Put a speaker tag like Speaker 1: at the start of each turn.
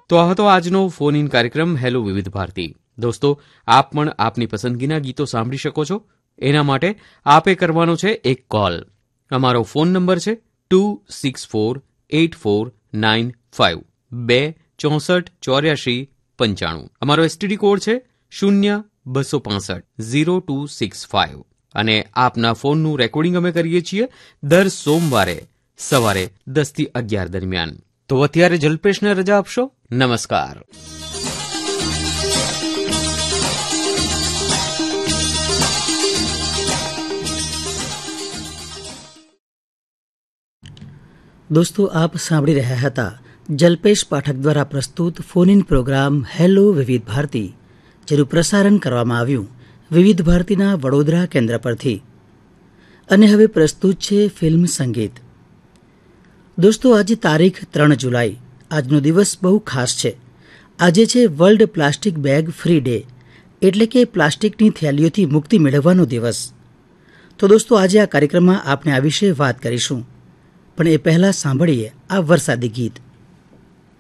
Speaker 1: તો આ હતો આજનો ફોન ઇન કાર્યક્રમ હેલો વિવિધ ભારતી. દોસ્તો, આપ પણ આપની પસંદગીના ગીતો સાંભળી શકો છો. એના માટે આપે કરવાનો છે એક કોલ. અમારો ફોન નંબર છે 26484952648495. અમારો એસટીડી કોડ છે 0265 અને આપના ફોનનું રેકોર્ડિંગ અમે કરીએ છીએ દર સોમવારે સવારે 10 થી 11 દરમિયાન. તો અત્યારે જલ્પેશને રજા આપશો. નમસ્કાર.
Speaker 2: દોસ્તો, આપ સાંભળી રહ્યા હતા જલ્પેશ પાઠક દ્વારા પ્રસ્તુત ફોન ઇન પ્રોગ્રામ હેલો વિવિધ ભારતી, જેનું પ્રસારણ કરવામાં આવ્યું વિવિધ ભારતીના વડોદરા કેન્દ્ર પરથી. અને હવે પ્રસ્તુત છે ફિલ્મ સંગીત. દોસ્તો, આજે તારીખ 3 જુલાઈ. આજનો દિવસ બહુ ખાસ છે. આજે છે world plastic bag free day, એટલે કે પ્લાસ્ટિકની થેલીઓથી મુક્તિ મેળવવાનો દિવસ. તો દોસ્તો, આજે આ કાર્યક્રમમાં આપણે આ વિશે વાત કરીશું, પણ એ પહેલા સાંભળીએ આ વરસાદી ગીત.